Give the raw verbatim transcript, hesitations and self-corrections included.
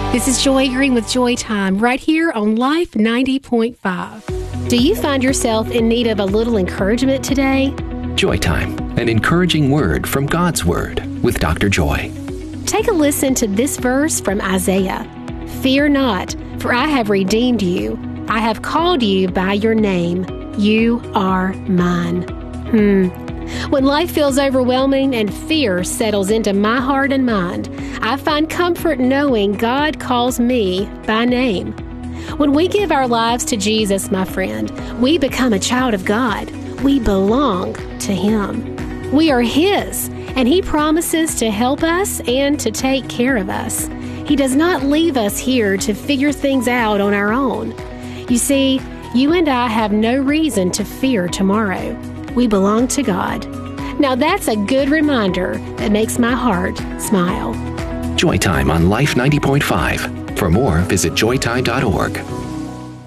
This is Joy Green with Joy Time, right here on Life ninety point five. Do you find yourself in need of a little encouragement today? Joy Time, an encouraging word from God's Word with Doctor Joy. Take a listen to this verse from Isaiah. Fear not, for I have redeemed you. I have called you by your name. You are mine. Hmm. When life feels overwhelming and fear settles into my heart and mind, I find comfort knowing God calls me by name. When we give our lives to Jesus, my friend, we become a child of God. We belong to Him. We are His, and He promises to help us and to take care of us. He does not leave us here to figure things out on our own. You see, you and I have no reason to fear tomorrow. We belong to God. Now that's a good reminder that makes my heart smile. Joy Time on Life ninety point five. For more, visit joy time dot org.